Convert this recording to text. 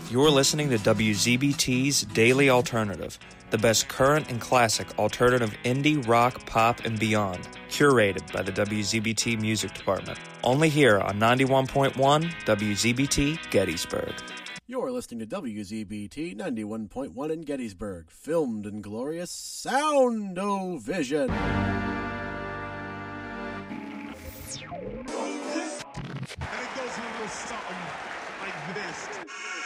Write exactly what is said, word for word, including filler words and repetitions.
You're listening to W Z B T's Daily Alternative, the best current and classic alternative indie, rock, pop, and beyond, curated by the W Z B T Music Department. Only here on ninety-one point one W Z B T Gettysburg. You're listening to W Z B T ninety-one point one in Gettysburg, filmed in glorious Sound-O-Vision. And it goes a little something like this.